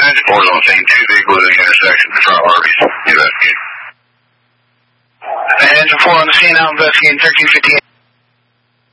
engine 4 is on scene. 2 vehicles in the intersection. Front Harvey's investigating. Engine 4 on the scene, now investigating 1350